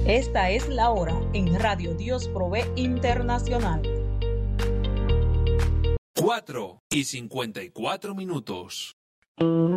Esta es la hora en Radio Dios Provee Internacional. 4:54.